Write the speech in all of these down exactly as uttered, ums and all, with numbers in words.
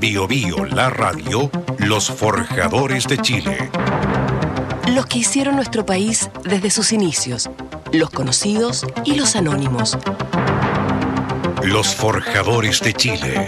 Bio Bio, la radio, los forjadores de Chile. Los que hicieron nuestro país desde sus inicios, los conocidos y los anónimos. Los forjadores de Chile.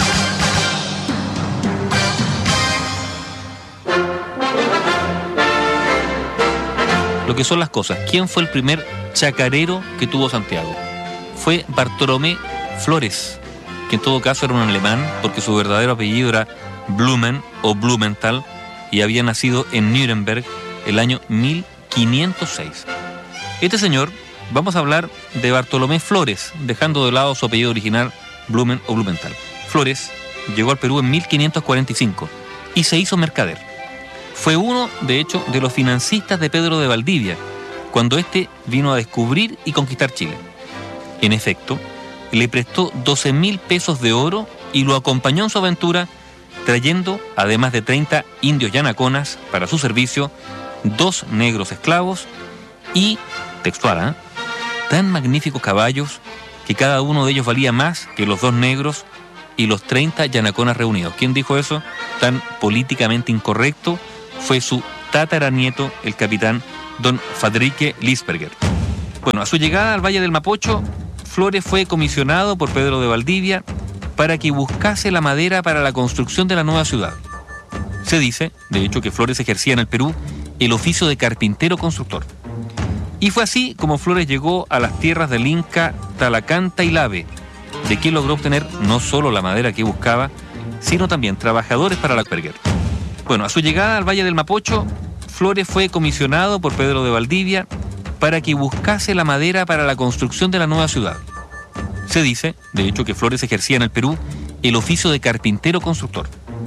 Lo que son las cosas. ¿Quién fue el primer chacarero que tuvo Santiago? Fue Bartolomé Flores, que en todo caso era un alemán porque su verdadero apellido era Blumen o Blumenthal y había nacido en Nuremberg el año mil quinientos seis. Este señor, vamos a hablar de Bartolomé Flores, dejando de lado su apellido original Blumen o Blumenthal. Flores llegó al Perú en mil quinientos cuarenta y cinco y se hizo mercader. Fue uno, de hecho, de los financistas de Pedro de Valdivia, cuando éste vino a descubrir y conquistar Chile. En efecto, le prestó doce mil pesos de oro y lo acompañó en su aventura, trayendo, además de treinta indios yanaconas para su servicio, dos negros esclavos y, textual, ¿eh? tan magníficos caballos que cada uno de ellos valía más que los dos negros y los treinta yanaconas reunidos. ¿Quién dijo eso? Tan políticamente incorrecto fue su tataranieto, el capitán don Fadrique Lisperger. Bueno, a su llegada al Valle del Mapocho, Flores fue comisionado por Pedro de Valdivia para que buscase la madera para la construcción de la nueva ciudad. Se dice, de hecho, que Flores ejercía en el Perú el oficio de carpintero constructor. Y fue así como Flores llegó a las tierras del Inca Talacanta y Lave, de quien logró obtener no solo la madera que buscaba, sino también trabajadores para la Berger. Bueno, a su llegada al Valle del Mapocho, Flores fue comisionado por Pedro de Valdivia para que buscase la madera para la construcción de la nueva ciudad. Se dice, de hecho, que Flores ejercía en el Perú el oficio de carpintero constructor.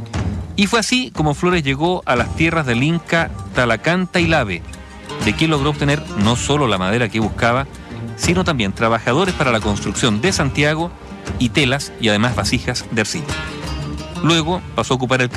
Y fue así como Flores llegó a las tierras del Inca Talacanta y Lave, de quien logró obtener no solo la madera que buscaba, sino también trabajadores para la construcción de Santiago y telas y además vasijas de arcilla. Luego pasó a ocupar el